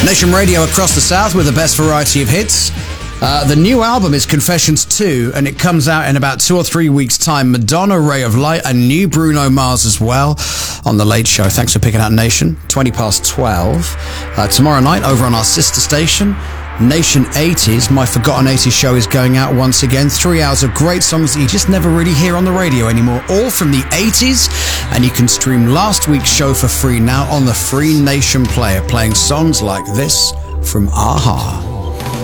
Nation Radio across the South with the best variety of hits. The new album is Confessions 2, and it comes out in about 2 or 3 weeks' time. Madonna, Ray of Light, and new Bruno Mars as well on The Late Show. Thanks for picking out Nation. 20 past 12. Tomorrow night over on our sister station, Nation 80s, My Forgotten 80s show is going out once again. 3 hours of great songs that you just never really hear on the radio anymore, all from the 80s. And you can stream last week's show for free now on the Free Nation player, playing songs like this from a-ha.